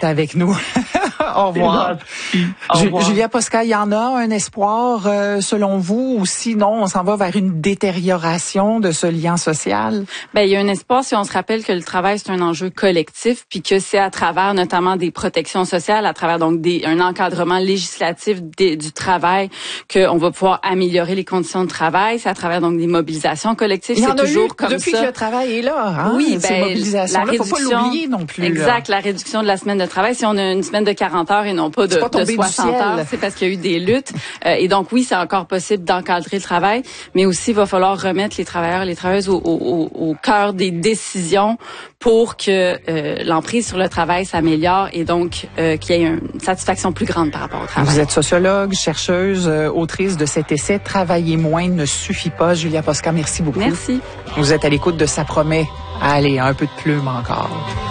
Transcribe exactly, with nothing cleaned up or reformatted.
été avec nous. Au revoir. Au revoir. Julia Posca, il y en a un espoir euh, selon vous, ou sinon on s'en va vers une détérioration de ce lien social? Ben, il y a un espoir si on se rappelle que le travail c'est un enjeu collectif, puis que c'est à travers notamment des protections sociales, à travers donc des un encadrement législatif des, du travail, qu'on va pouvoir améliorer les conditions de travail. C'est à travers donc des mobilisations collectives. Il y c'est en a toujours eu comme depuis ça. que le travail est là. Hein? Oui, ces ben, mobilisations-là, la faut pas réduction, l'oublier non plus. Exact, Là. la réduction de la semaine de travail. Si on a une semaine de quarante heures et non pas de, pas de soixante heures, c'est parce qu'il y a eu des luttes. Euh, et donc oui, c'est encore possible d'encadrer le travail, mais aussi il va falloir remettre les travailleurs et les travailleuses au, au, au cœur des décisions pour que euh, l'emprise sur le travail s'améliore et donc euh, qu'il y ait une satisfaction plus grande par rapport au travail. Vous êtes sociologue, chercheuse, euh, autrice de cet essai « Travailler moins ne suffit pas ». Julia Posca, merci beaucoup. Merci. Vous êtes à l'écoute de Ça promet à aller un peu de plume encore.